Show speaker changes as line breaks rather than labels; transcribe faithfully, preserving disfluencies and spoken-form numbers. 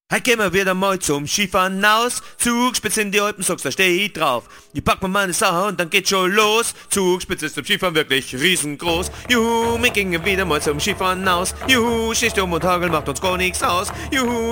Hey, gehen wir wieder mal zum Skifahren aus. Zugspitze in die Alpen, sagst, da steh ich drauf. Ich pack mir meine Sache und dann geht schon los. Zugspitze ist zum Skifahren wirklich riesengroß. Juhu, wir gingen wieder mal zum Skifahren aus. Juhu, Schneesturm und Hagel macht uns gar nichts aus. Juhu.